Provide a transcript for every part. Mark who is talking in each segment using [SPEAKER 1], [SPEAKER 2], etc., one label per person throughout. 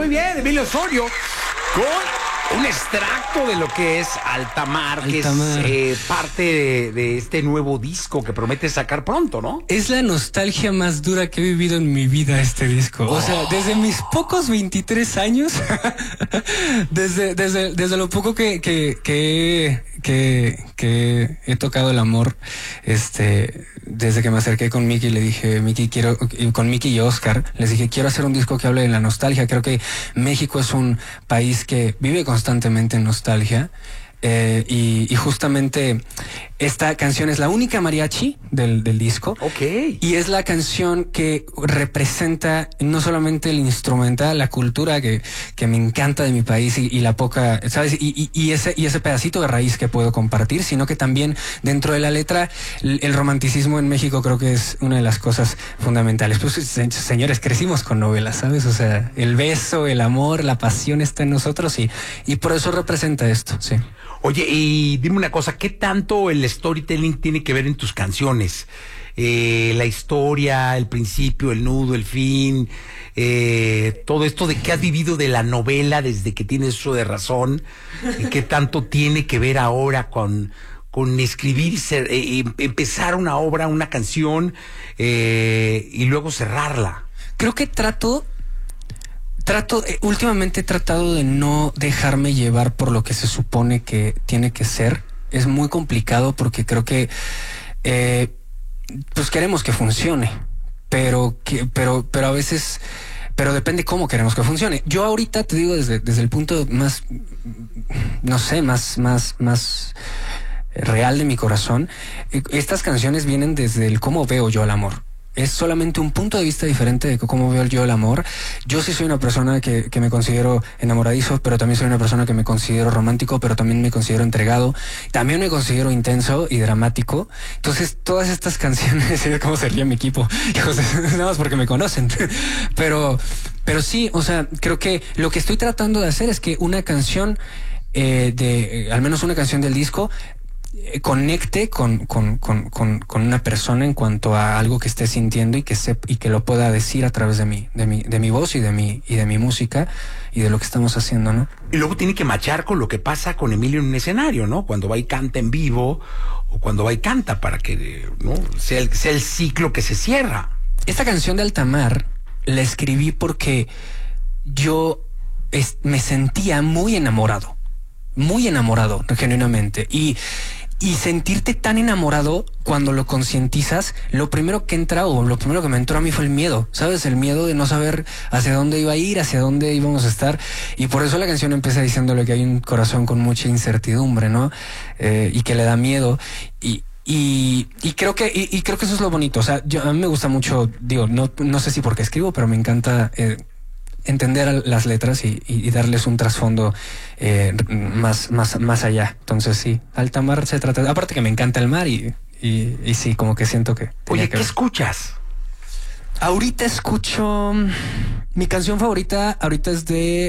[SPEAKER 1] muy bien, Emilio Osorio, con un extracto de lo que es Altamar, que es parte de este nuevo disco que promete sacar pronto, ¿no?
[SPEAKER 2] Es la nostalgia más dura que he vivido en mi vida este disco. O sea, desde mis pocos 23 años, desde lo poco que he tocado el amor, desde que me acerqué con Miki, le dije, con Miki y Oscar, les dije, quiero hacer un disco que hable de la nostalgia. Creo que México es un país que vive constantemente en nostalgia. Y justamente esta canción es la única mariachi del disco.
[SPEAKER 1] Ok.
[SPEAKER 2] Y es la canción que representa no solamente el instrumental, la cultura que me encanta de mi país y la poca, ¿sabes? Y ese pedacito de raíz que puedo compartir, sino que también dentro de la letra, el romanticismo en México creo que es una de las cosas fundamentales. Pues, señores, crecimos con novelas, ¿sabes? O sea, el beso, el amor, la pasión está en nosotros y por eso representa esto, sí.
[SPEAKER 1] Oye, y dime una cosa, ¿qué tanto el storytelling tiene que ver en tus canciones? La historia, el principio, el nudo, el fin, todo esto de que has vivido de la novela desde que tienes uso de razón, ¿qué tanto tiene que ver ahora con escribir, empezar una obra, una canción, y luego cerrarla?
[SPEAKER 2] Creo que últimamente he tratado de no dejarme llevar por lo que se supone que tiene que ser. Es muy complicado porque creo que pues queremos que funcione, pero a veces, pero depende cómo queremos que funcione. Yo ahorita te digo desde el punto más, no sé, más real de mi corazón, estas canciones vienen desde el cómo veo yo el amor. Es solamente un punto de vista diferente de cómo veo yo el amor. Yo sí soy una persona que me considero enamoradizo, pero también soy una persona que me considero romántico, pero también me considero entregado. También me considero intenso y dramático. Entonces, todas estas canciones, ¿cómo sería mi equipo? Nada más porque me conocen. Pero sí, o sea, creo que lo que estoy tratando de hacer es que una canción, al menos una canción del disco, conecte con una persona en cuanto a algo que esté sintiendo y que lo pueda decir a través de mi voz y de mi música y de lo que estamos haciendo, ¿no?
[SPEAKER 1] Y luego tiene que machar con lo que pasa con Emilio en un escenario, ¿no? Cuando va y canta en vivo o cuando va y canta, para que no sea el ciclo que se cierra.
[SPEAKER 2] Esta canción de Altamar la escribí porque yo me sentía muy enamorado genuinamente, y sentirte tan enamorado cuando lo concientizas, lo primero que entra o lo primero que me entró a mí fue el miedo, ¿sabes? El miedo de no saber hacia dónde iba a ir, hacia dónde íbamos a estar, y por eso la canción empieza diciéndole que hay un corazón con mucha incertidumbre, ¿no? Y que le da miedo, y creo que eso es lo bonito. O sea, a mí me gusta mucho, digo, no sé si porque escribo, pero me encanta entender las letras y darles un trasfondo más allá. Entonces sí, Altamar se trata, aparte que me encanta el mar y sí, como que siento que...
[SPEAKER 1] Oye, ¿qué escuchas?
[SPEAKER 2] Ahorita escucho... Mi canción favorita ahorita es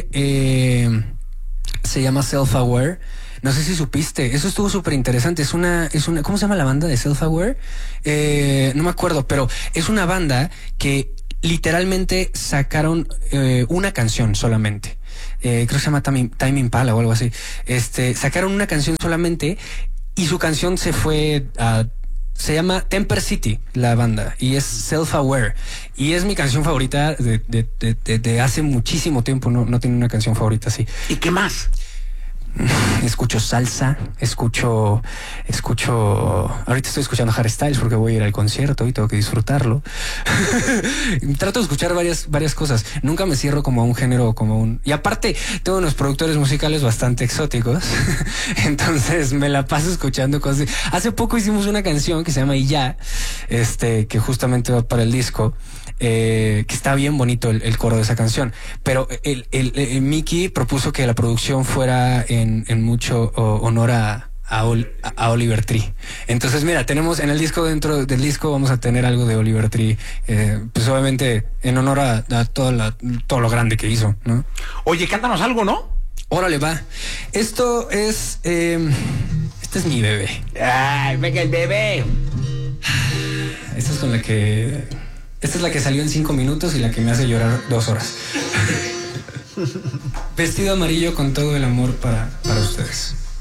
[SPEAKER 2] se llama Self Aware. No sé si supiste, eso estuvo súper interesante. Es una, ¿cómo se llama la banda de Self Aware? No me acuerdo, pero es una banda que literalmente sacaron una canción solamente. Creo que se llama Time Impala o algo así. Sacaron una canción solamente y su canción se llama Temper City, la banda, y es Self Aware. Y es mi canción favorita de hace muchísimo tiempo. No tiene una canción favorita así.
[SPEAKER 1] ¿Y qué más?
[SPEAKER 2] Escucho salsa, escucho, ahorita estoy escuchando Harry Styles porque voy a ir al concierto y tengo que disfrutarlo. Trato de escuchar varias cosas. Nunca me cierro como a un género, y aparte tengo unos productores musicales bastante exóticos. Entonces me la paso escuchando cosas. Hace poco hicimos una canción que se llama Y Ya, que justamente va para el disco. Que está bien bonito el coro de esa canción, pero el Miki propuso que la producción fuera en mucho honor a Oliver Tree. Entonces mira, tenemos en el disco, dentro del disco vamos a tener algo de Oliver Tree, pues obviamente en honor a todo lo grande que hizo, ¿no?
[SPEAKER 1] Oye, cántanos algo, ¿no?
[SPEAKER 2] Órale, va. Esto es este es mi bebé.
[SPEAKER 1] Ay, venga el bebé.
[SPEAKER 2] Esta es la que salió en 5 minutos y la que me hace llorar 2 horas. Vestido amarillo con todo el amor para ustedes.